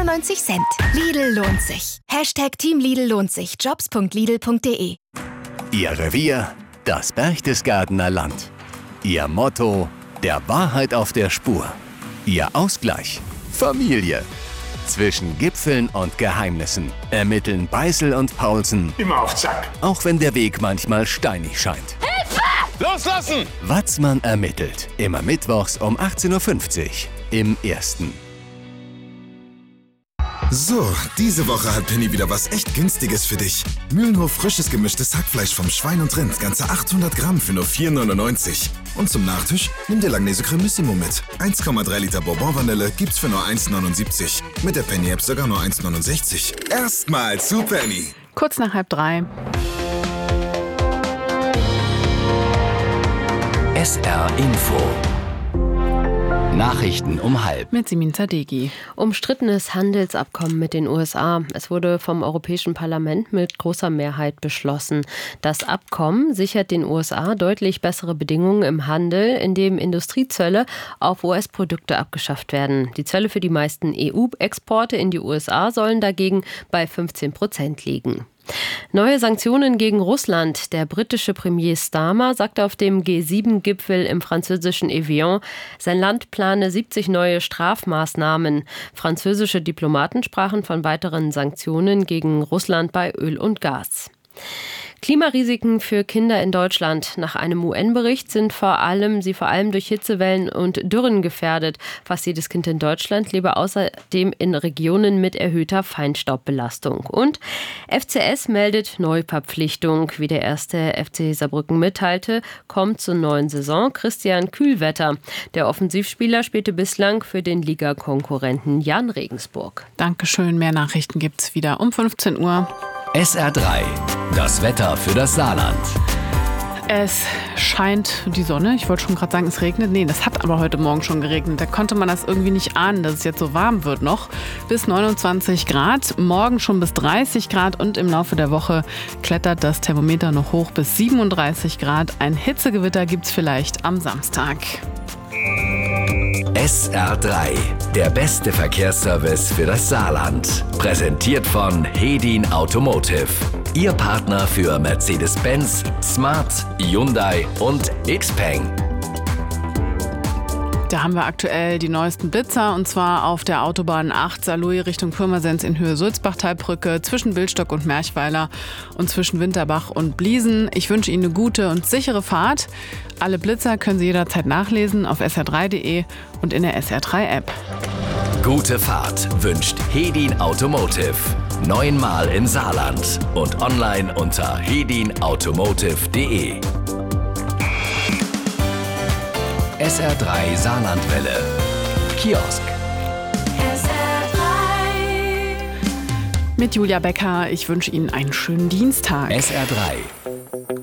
99 Cent. Lidl lohnt sich. Team Lidl lohnt sich. Jobs.lidl.de. Ihr Revier, das Berchtesgadener Land. Ihr Motto, der Wahrheit auf der Spur. Ihr Ausgleich, Familie. Zwischen Gipfeln und Geheimnissen ermitteln Beißel und Paulsen. Immer auf Zack. Auch wenn der Weg manchmal steinig scheint. Hilfe! Loslassen! Watzmann ermittelt. Immer mittwochs um 18:50 Uhr im Ersten. So, diese Woche hat Penny wieder was echt Günstiges für dich. Mühlenhof frisches gemischtes Hackfleisch vom Schwein und Rind, ganze 800 Gramm für nur 4,99. Und zum Nachtisch, nimm dir Langnese Cremissimo mit. 1,3 Liter Bourbon-Vanille gibt's für nur 1,79. Mit der Penny-App sogar nur 1,69. Erstmal zu Penny. Kurz nach 2:30. SR Info. Nachrichten um 12:30. Mit Simin Zadegi. Umstrittenes Handelsabkommen mit den USA. Es wurde vom Europäischen Parlament mit großer Mehrheit beschlossen. Das Abkommen sichert den USA deutlich bessere Bedingungen im Handel, indem Industriezölle auf US-Produkte abgeschafft werden. Die Zölle für die meisten EU-Exporte in die USA sollen dagegen bei 15% liegen. Neue Sanktionen gegen Russland. Der britische Premier Starmer sagte auf dem G7-Gipfel im französischen Evian, sein Land plane 70 neue Strafmaßnahmen. Französische Diplomaten sprachen von weiteren Sanktionen gegen Russland bei Öl und Gas. Klimarisiken für Kinder in Deutschland. Nach einem UN-Bericht sind sie vor allem durch Hitzewellen und Dürren gefährdet. Fast jedes Kind in Deutschland lebe außerdem in Regionen mit erhöhter Feinstaubbelastung. Und FCS meldet Neuverpflichtung. Wie der erste FC Saarbrücken mitteilte, kommt zur neuen Saison Christian Kühlwetter. Der Offensivspieler spielte bislang für den Ligakonkurrenten Jan Regensburg. Dankeschön. Mehr Nachrichten gibt's wieder um 15 Uhr. SR3. Das Wetter für das Saarland. Es scheint die Sonne. Ich wollte schon gerade sagen, es regnet. Nee, das hat aber heute Morgen schon geregnet. Da konnte man das irgendwie nicht ahnen, dass es jetzt so warm wird noch. Bis 29 Grad, morgen schon bis 30 Grad und im Laufe der Woche klettert das Thermometer noch hoch bis 37 Grad. Ein Hitzegewitter gibt's vielleicht am Samstag. SR3, der beste Verkehrsservice für das Saarland. Präsentiert von Hedin Automotive. Ihr Partner für Mercedes-Benz, Smart, Hyundai und Xpeng. Da haben wir aktuell die neuesten Blitzer und zwar auf der Autobahn 8 Saarlouis Richtung Pirmasens in Höhe Sulzbachtalbrücke, zwischen Billstock und Merchweiler und zwischen Winterbach und Bliesen. Ich wünsche Ihnen eine gute und sichere Fahrt. Alle Blitzer können Sie jederzeit nachlesen auf sr3.de und in der SR3-App. Gute Fahrt wünscht Hedin Automotive. 9-mal im Saarland und online unter hedinautomotive.de. SR3 Saarlandwelle. Kiosk. SR3. Mit Julia Becker. Ich wünsche Ihnen einen schönen Dienstag. SR3.